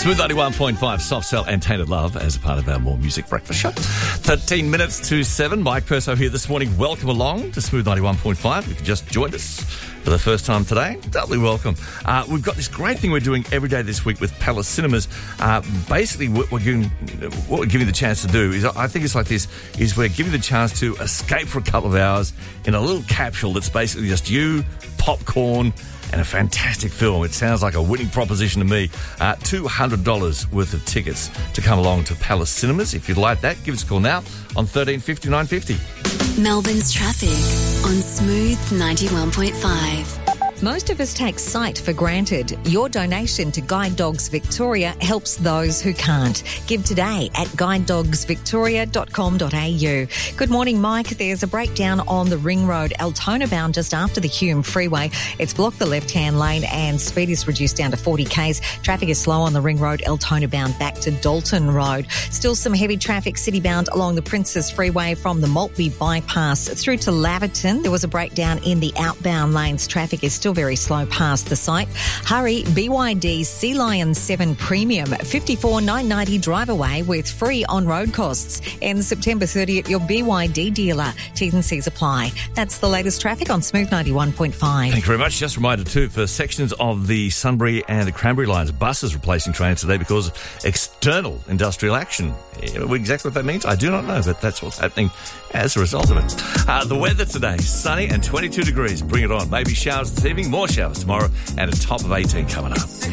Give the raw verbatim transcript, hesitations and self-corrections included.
Smooth ninety-one point five, Soft Cell and Tainted Love as a part of our More Music Breakfast show. thirteen minutes to seven. Mike Perso here this morning. Welcome along to Smooth ninety-one point five. If you just joined us for the first time today, doubly welcome. Uh, we've got this great thing we're doing every day this week with Palace Cinemas. Uh, basically, what we're, giving, what we're giving the chance to do is, I think it's like this, is we're giving the chance to escape for a couple of hours in a little capsule that's basically just you, popcorn, and a fantastic film. It sounds like a winning proposition to me. Uh, two hundred dollars worth of tickets to come along to Palace Cinemas. If you'd like that, give us a call now on thirteen fifty, nine fifty. Melbourne's traffic on Smooth ninety-one point five. Most of us take sight for granted. Your donation to Guide Dogs Victoria helps those who can't. Give today at guide dogs victoria dot com dot a u. Good morning, Mike. There's a breakdown on the Ring Road, Altona bound just after the Hume Freeway. It's blocked the left-hand lane and speed is reduced down to forty kays. Traffic is slow on the Ring Road, Altona bound back to Dalton Road. Still some heavy traffic city bound along the Princess Freeway from the Maltby bypass through to Laverton. There was a breakdown in the outbound lanes. Traffic is still very slow past the site. Hurry, B Y D Sea Lion seven Premium, fifty-four nine ninety drive away with free on-road costs. Ends September thirtieth, your B Y D dealer. T's and C's apply. That's the latest traffic on Smooth ninety-one point five. Thank you very much. Just a reminder too, for sections of the Sunbury and the Cranberry lines, buses replacing trains today because of external industrial action. Exactly what that means, I do not know, but that's what's happening as a result of it. Uh, the weather today, sunny and twenty-two degrees. Bring it on. Maybe showers this evening, more showers tomorrow, and a top of eighteen coming up.